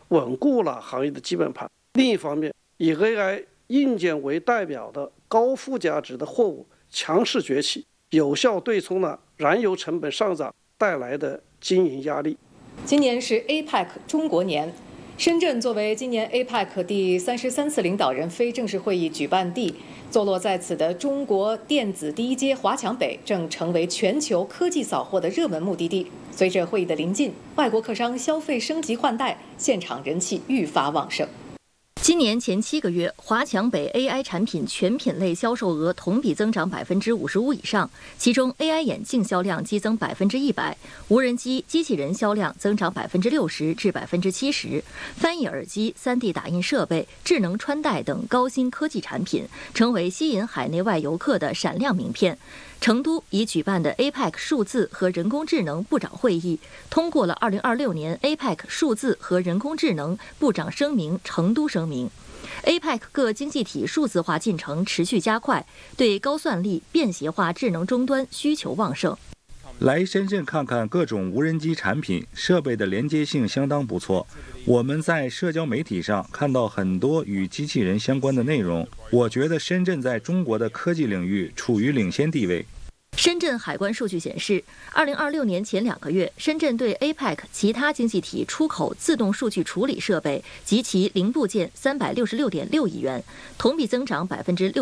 稳固了行业的基本盘。另一方面，以 AI 硬件为代表的高附加值的货物强势崛起，有效对冲了燃油成本上涨带来的经营压力。 今年是 APEC 中国年，深圳作为今年 APEC 第33次领导人非正式会议举办地，坐落在此的中国电子第一街华强北正成为全球科技扫货的热门目的地。随着会议的临近，外国客商消费升级换代，现场人气愈发旺盛。 今年前7个月，华强北 AI 产品全品类销售额同比增长55%以上，其中 AI 眼镜销量激增100%，无人机、机器人销量增长60%至70%，翻译耳机、3D 打印设备、智能穿戴等高新科技产品成为吸引海内外游客的闪亮名片。成都已举办的 APEC 数字和人工智能部长会议通过了2026年 APEC 数字和人工智能部长声明成都声明。APEC 各经济体数字化进程持续加快，对高算力、便携化智能终端需求旺盛。 来深圳看看各种无人机产品，设备的连接性相当不错。我们在社交媒体上看到很多与机器人相关的内容，我觉得深圳在中国的科技领域处于领先地位。 深圳海关数据显示，2026年前2个月，深圳对 APEC 其他经济体出口自动数据处理设备及其零部件366.6亿元，同比增长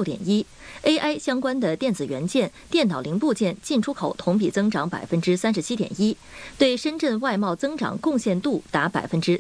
6.1%。AI 相关的电子元件、电脑零部件进出口同比增长37.1%，对深圳外贸增长贡献度达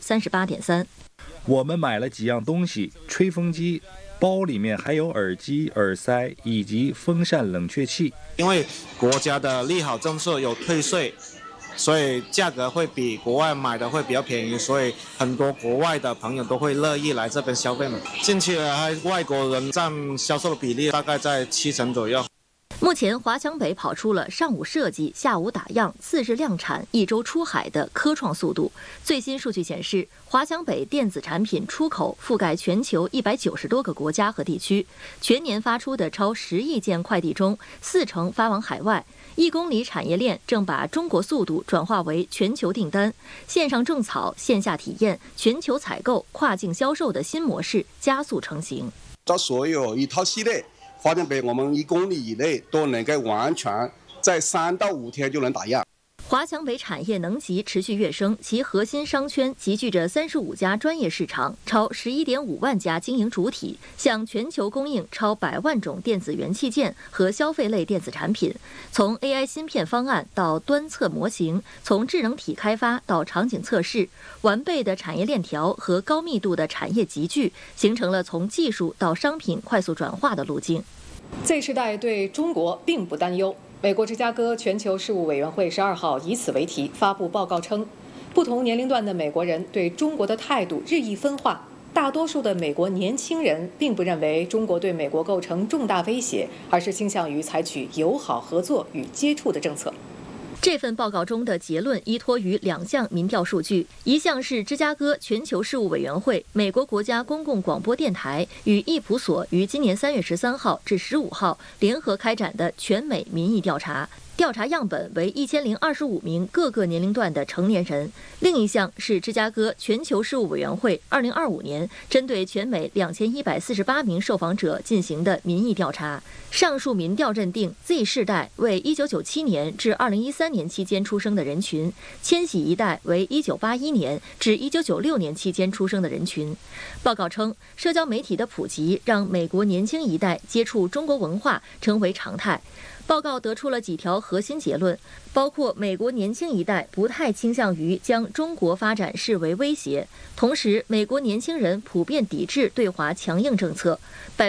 38.3%。 我们买了几样东西，吹风机。包里面还有耳机、耳塞以及风扇、冷却器。 因为国家的利好政策有退税，所以价格会比国外买的会比较便宜，所以很多国外的朋友都会乐意来这边消费嘛。近期外国人占销售的比例大概在70%左右。 目前，华强北跑出了上午设计、下午打样、次日量产、1周出海的科创速度。最新数据显示，华强北电子产品出口覆盖全球190多个国家和地区，全年发出的超10亿件快递中，40%发往海外。1公里产业链正把中国速度转化为全球订单，线上种草、线下体验、全球采购、跨境销售的新模式加速成型。 这所有一套系列。华强北我们1公里以内都能够完全在3到5天就能打样。 华强北产业能级持续跃升，其核心商圈集聚着35家专业市场，超11.5万家经营主体，向全球供应超100万种电子元器件和消费类电子产品。从 AI 芯片方案到端测模型，从智能体开发到场景测试，完备的产业链条和高密度的产业集聚，形成了从技术到商品快速转化的路径。 Z 世代对中国并不担忧。美国芝加哥全球事务委员会12号以此为题发布报告称，不同年龄段的美国人对中国的态度日益分化。大多数的美国年轻人并不认为中国对美国构成重大威胁，而是倾向于采取友好合作与接触的政策。 这份报告中的结论依托于2项民调数据，一项是芝加哥全球事务委员会、美国国家公共广播电台与易普所于今年3月13号至15号联合开展的全美民意调查。调查样本为1025名各个年龄段的成年人。另一项是芝加哥全球事务委员会2025年针对全美2148名受访者进行的民意调查。上述民调认定 Z 世代为1997年至2013年期间出生的人群，千禧一代为1981年至1996年期间出生的人群。报告称，社交媒体的普及让美国年轻一代接触中国文化成为常态。报告得出了几条核心结论，包括美国年轻一代不太倾向于将中国发展视为威胁，同时美国年轻人普遍抵制对华强硬政策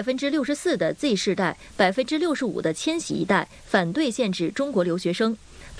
，64%的 Z 世代，65%的千禧一代反对限制中国留学生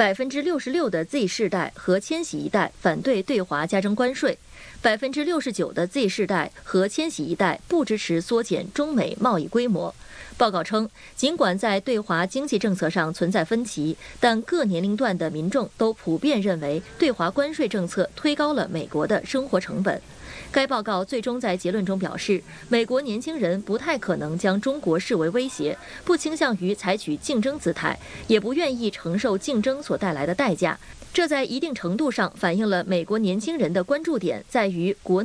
，66%的 Z 世代和千禧一代反对对华加征关税，69%的 Z 世代和千禧一代不支持缩减中美贸易规模。报告称，尽管在对华经济政策上存在分歧，但各年龄段的民众都普遍认为对华关税政策推高了美国的生活成本。该报告最终在结论中表示，美国年轻人不太可能将中国视为威胁，不倾向于采取竞争姿态，也不愿意承受竞争所带来的代价。这在一定程度上反映了美国年轻人的关注点在于国内